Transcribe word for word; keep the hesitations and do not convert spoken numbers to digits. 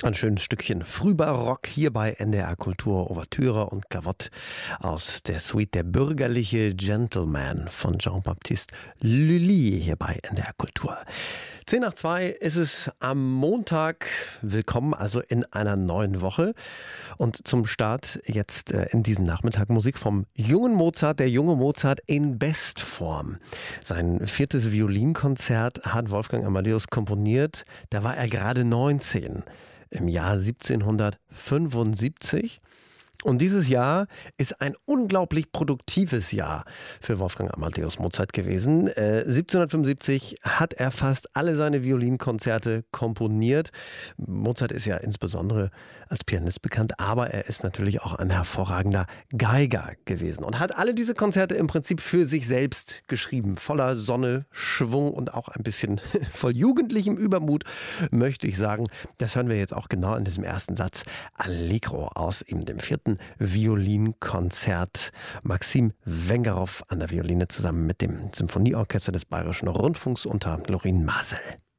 Ein schönes Stückchen Frühbarock hier bei N D R Kultur, Ouvertüre und Gavotte aus der Suite Der bürgerliche Gentleman von Jean-Baptiste Lully hier bei N D R Kultur. zehn nach zwei ist es am Montag. Willkommen also in einer neuen Woche. Und zum Start jetzt äh, in diesen Nachmittag Musik vom jungen Mozart, der junge Mozart in Bestform. Sein viertes Violinkonzert hat Wolfgang Amadeus komponiert. Da war er gerade neunzehn. Im Jahr siebzehnhundertfünfundsiebzig. Und dieses Jahr ist ein unglaublich produktives Jahr für Wolfgang Amadeus Mozart gewesen. Äh, siebzehnhundertfünfundsiebzig hat er fast alle seine Violinkonzerte komponiert. Mozart ist ja insbesondere als Pianist bekannt, aber er ist natürlich auch ein hervorragender Geiger gewesen und hat alle diese Konzerte im Prinzip für sich selbst geschrieben. Voller Sonne, Schwung und auch ein bisschen voll jugendlichem Übermut, möchte ich sagen. Das hören wir jetzt auch genau in diesem ersten Satz. Allegro aus ihm, dem vierten Violinkonzert. Maxim Wengerow an der Violine zusammen mit dem Symphonieorchester des Bayerischen Rundfunks unter Lorin Maazel.